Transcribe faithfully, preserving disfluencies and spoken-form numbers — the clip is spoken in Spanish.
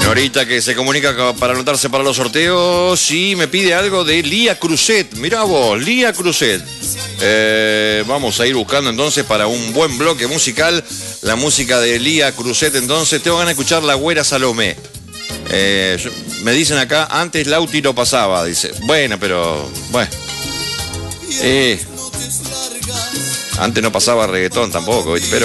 Norita que se comunica para anotarse para los sorteos y me pide algo de Lía Cruzet. Mirá vos, Lía Cruzet. Eh, vamos a ir buscando entonces para un buen bloque musical la música de Lía Cruzet. Entonces tengo ganas de escuchar La Güera Salomé. Eh, yo, me dicen acá, antes Lauti lo pasaba, dice. Bueno, pero... Bueno. Eh, antes no pasaba reggaetón tampoco, ¿viste? Pero...